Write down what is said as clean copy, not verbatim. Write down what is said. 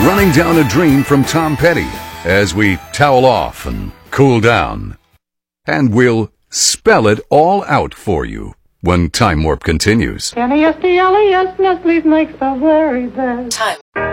running down a dream from Tom Petty as we towel off and cool down. And we'll spell it all out for you when Time Warp continues. N-E-S-T-L-E-S, Nestle's makes the very best. Time.